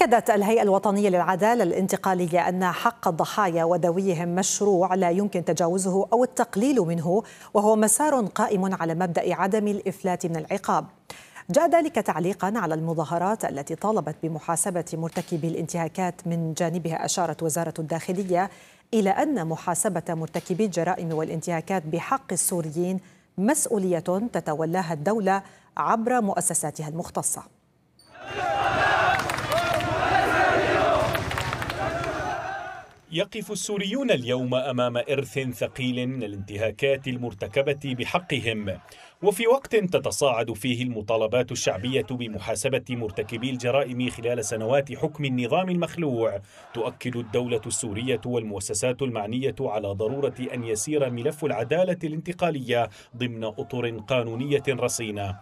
أكدت الهيئة الوطنية للعدالة الانتقالية أن حق الضحايا وذويهم مشروع لا يمكن تجاوزه أو التقليل منه، وهو مسار قائم على مبدأ عدم الإفلات من العقاب. جاء ذلك تعليقا على المظاهرات التي طالبت بمحاسبة مرتكبي الانتهاكات. من جانبها أشارت وزارة الداخلية إلى أن محاسبة مرتكبي الجرائم والانتهاكات بحق السوريين مسؤولية تتولاها الدولة عبر مؤسساتها المختصة. يقف السوريون اليوم أمام إرث ثقيل من الانتهاكات المرتكبة بحقهم، وفي وقت تتصاعد فيه المطالبات الشعبية بمحاسبة مرتكبي الجرائم خلال سنوات حكم النظام المخلوع، تؤكد الدولة السورية والمؤسسات المعنية على ضرورة أن يسير ملف العدالة الانتقالية ضمن أطر قانونية رصينة.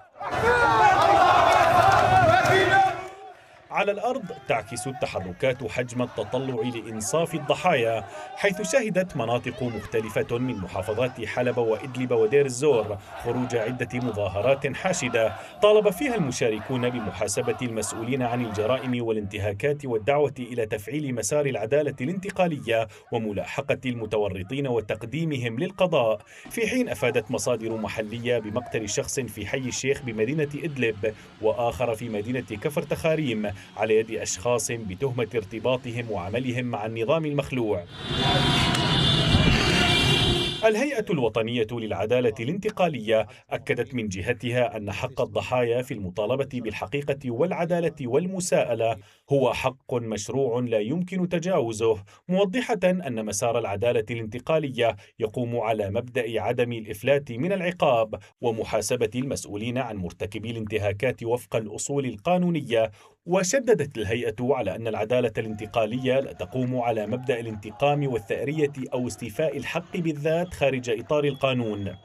على الأرض تعكس التحركات حجم التطلع لإنصاف الضحايا، حيث شهدت مناطق مختلفة من محافظات حلب وإدلب ودير الزور خروج عدة مظاهرات حاشدة طالب فيها المشاركون بمحاسبة المسؤولين عن الجرائم والانتهاكات والدعوة إلى تفعيل مسار العدالة الانتقالية وملاحقة المتورطين وتقديمهم للقضاء. في حين أفادت مصادر محلية بمقتل شخص في حي الشيخ بمدينة إدلب وآخر في مدينة كفر تخاريم على يد أشخاص بتهمة ارتباطهم وعملهم مع النظام المخلوع. الهيئة الوطنية للعدالة الانتقالية أكدت من جهتها أن حق الضحايا في المطالبة بالحقيقة والعدالة والمساءلة هو حق مشروع لا يمكن تجاوزه، موضحة أن مسار العدالة الانتقالية يقوم على مبدأ عدم الإفلات من العقاب ومحاسبة المسؤولين عن مرتكبي الانتهاكات وفق الأصول القانونية. وشددت الهيئة على أن العدالة الانتقالية لا تقوم على مبدأ الانتقام والثأرية أو استيفاء الحق بالذات خارج إطار القانون.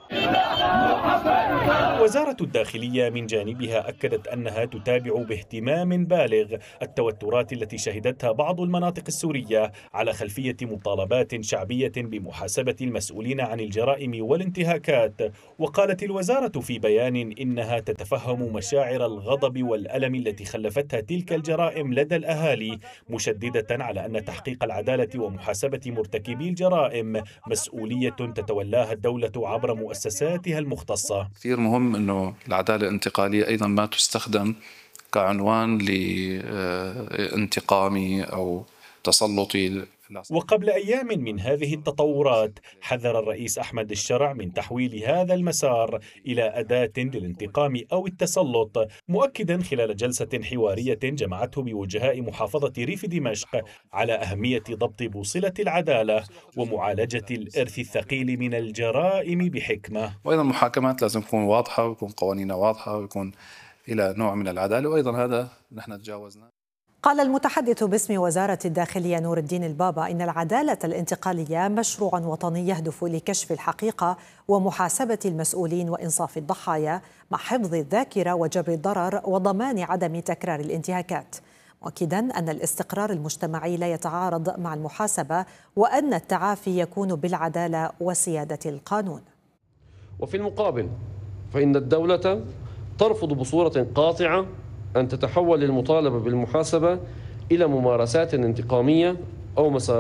وزارة الداخلية من جانبها أكدت أنها تتابع باهتمام بالغ التوترات التي شهدتها بعض المناطق السورية على خلفية مطالبات شعبية بمحاسبة المسؤولين عن الجرائم والانتهاكات. وقالت الوزارة في بيان إنها تتفهم مشاعر الغضب والألم التي خلفتها تلك الجرائم لدى الأهالي، مشددة على أن تحقيق العدالة ومحاسبة مرتكبي الجرائم مسؤولية تتولاها الدولة عبر مؤسساتها المختصة. كثير مهم أنه العدالة الانتقالية أيضا ما تستخدم كعنوان لانتقامي أو تسلطي. وقبل أيام من هذه التطورات حذر الرئيس أحمد الشرع من تحويل هذا المسار إلى أداة للانتقام أو التسلط، مؤكدا خلال جلسة حوارية جمعته بوجهاء محافظة ريف دمشق على أهمية ضبط بوصلة العدالة ومعالجة الإرث الثقيل من الجرائم بحكمة. وأيضا المحاكمات لازم تكون واضحة ويكون قوانينها واضحة ويكون إلى نوع من العدالة، وأيضا هذا نحن تجاوزنا. قال المتحدث باسم وزارة الداخلية نور الدين البابا إن العدالة الانتقالية مشروع وطني يهدف لكشف الحقيقة ومحاسبة المسؤولين وإنصاف الضحايا مع حفظ الذاكرة وجبر الضرر وضمان عدم تكرار الانتهاكات، مؤكدا أن الاستقرار المجتمعي لا يتعارض مع المحاسبة وأن التعافي يكون بالعدالة وسيادة القانون. وفي المقابل فإن الدولة ترفض بصورة قاطعة أن تتحول المطالبة بالمحاسبة إلى ممارسات انتقامية أو مسارات